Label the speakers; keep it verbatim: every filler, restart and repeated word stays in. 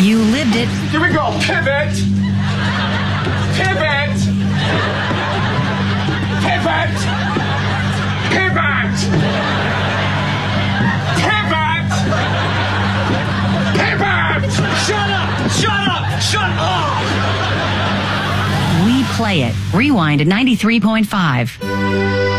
Speaker 1: You lived it.
Speaker 2: Here we go. Pivot. Pivot. Pivot. Pivot. Pivot. Pivot.
Speaker 3: Shut up! Shut up! Shut up!
Speaker 1: We play it. Rewind at ninety-three point five.